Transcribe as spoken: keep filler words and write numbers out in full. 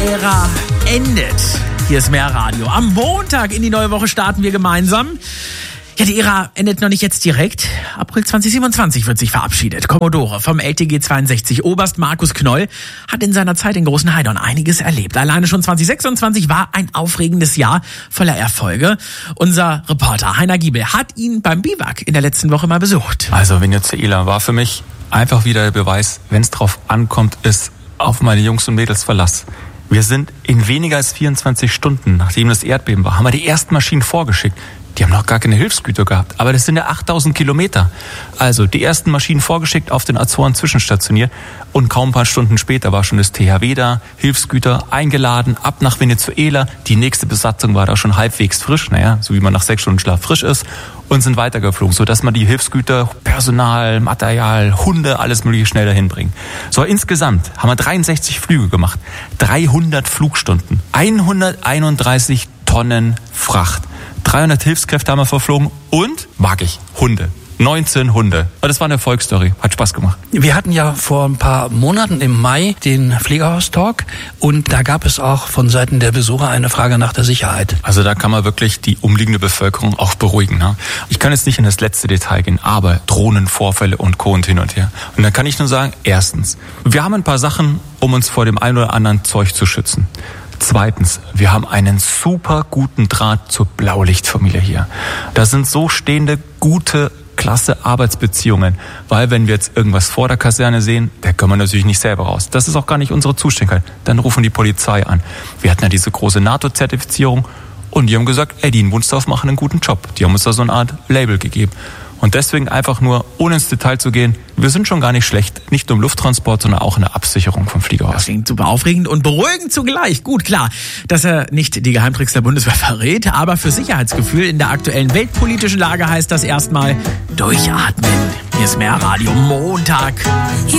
Ära endet. Hier ist mehr Radio. Am Montag in die neue Woche starten wir gemeinsam. Ja, die Ära endet noch nicht jetzt direkt. April zwanzig siebenundzwanzig wird sich verabschiedet. Commodore vom L T G zweiundsechzig Oberst Markus Knoll hat in seiner Zeit in Großen Heidorn einiges erlebt. Alleine schon zwanzig sechsundzwanzig war ein aufregendes Jahr voller Erfolge. Unser Reporter Heiner Giebel hat ihn beim Biwak in der letzten Woche mal besucht. Also Venezuela war für mich einfach wieder der Beweis, wenn es drauf ankommt, ist auf meine Jungs und Mädels Verlass. Wir sind in weniger als vierundzwanzig Stunden, nachdem das Erdbeben war, haben wir die ersten Maschinen vorgeschickt. Die haben noch gar keine Hilfsgüter gehabt, aber das sind ja achttausend Kilometer. Also die ersten Maschinen vorgeschickt, auf den Azoren zwischenstationiert und kaum ein paar Stunden später war schon das T H W da, Hilfsgüter eingeladen, ab nach Venezuela. Die nächste Besatzung war da schon halbwegs frisch, naja, so wie man nach sechs Stunden Schlaf frisch ist, und sind weitergeflogen, sodass man die Hilfsgüter, Personal, Material, Hunde, alles mögliche schnell dahin bringen. So, insgesamt haben wir dreiundsechzig Flüge gemacht, dreihundert Flugstunden, hunderteinunddreißig Tonnen Fracht. dreihundert Hilfskräfte haben wir verflogen und, mag ich, Hunde. neunzehn Hunde. Aber das war eine Erfolgsstory. Hat Spaß gemacht. Wir hatten ja vor ein paar Monaten im Mai den Fliegerhaus-Talk und da gab es auch von Seiten der Besucher eine Frage nach der Sicherheit. Also da kann man wirklich die umliegende Bevölkerung auch beruhigen. Ne? Ich kann jetzt nicht in das letzte Detail gehen, aber Drohnenvorfälle und Co. und hin und her. Und dann kann ich nur sagen, erstens, wir haben ein paar Sachen, um uns vor dem einen oder anderen Zeug zu schützen. Zweitens, wir haben einen super guten Draht zur Blaulichtfamilie hier. Da sind so stehende, gute, klasse Arbeitsbeziehungen, weil wenn wir jetzt irgendwas vor der Kaserne sehen, da können wir natürlich nicht selber raus. Das ist auch gar nicht unsere Zuständigkeit. Dann rufen die Polizei an. Wir hatten ja diese große NATO-Zertifizierung und die haben gesagt, ey, die in Wunsdorf machen einen guten Job. Die haben uns da so eine Art Label gegeben. Und deswegen einfach nur, ohne ins Detail zu gehen, wir sind schon gar nicht schlecht. Nicht nur im Lufttransport, sondern auch in der Absicherung vom Fliegerhaus. Das klingt super aufregend und beruhigend zugleich. Gut, klar, dass er nicht die Geheimtricks der Bundeswehr verrät, aber für Sicherheitsgefühl in der aktuellen weltpolitischen Lage heißt das erstmal durchatmen. Hier ist mehr Radio Montag.